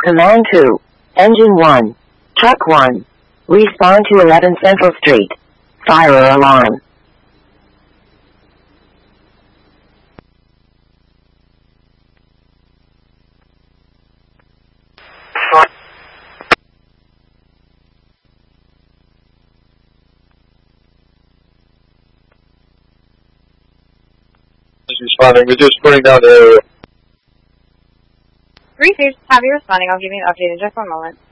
Command 2. Engine 1. Truck 1. Respond to 11 Central Street. Fire alarm. Responding. We're just putting down the area. 3-6, have you responding. I'll give you an update in just one moment.